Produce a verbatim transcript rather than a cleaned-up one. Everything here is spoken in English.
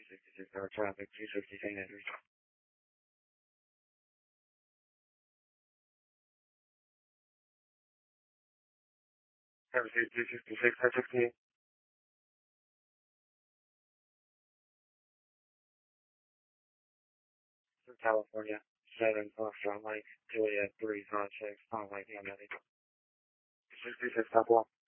sixty-six hour traffic, two sixty Saint Andrews. Services two sixty-six, I sixty-eight. California, seven Foxtrot Mike, Juliet three five six, Tom Mike, I'm ready. sixty-six, top one.